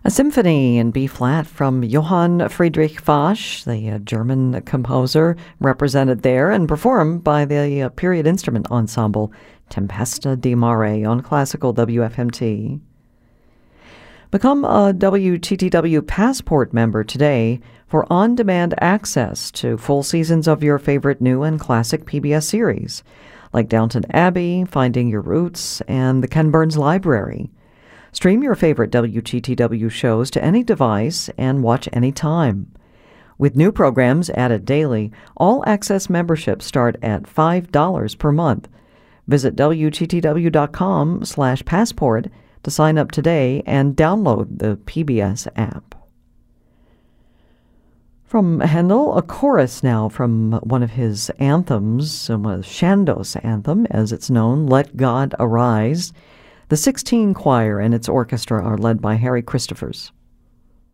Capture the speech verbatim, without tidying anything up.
A symphony in B flat from Johann Friedrich Bach, the uh, German composer, represented there and performed by the uh, period instrument ensemble Tempesta di Mare on Classical W F M T. Become a W T T W Passport member today for on-demand access to full seasons of your favorite new and classic P B S series, like Downton Abbey, Finding Your Roots, and the Ken Burns Library. Stream your favorite W T T W shows to any device and watch anytime. With new programs added daily, all-access memberships start at five dollars per month. Visit W T T W dot com slash passport to sign up today and download the P B S app. From Handel, a chorus now from one of his anthems, a Chandos anthem, as it's known, Let God Arise. The sixteen Choir and its orchestra are led by Harry Christophers.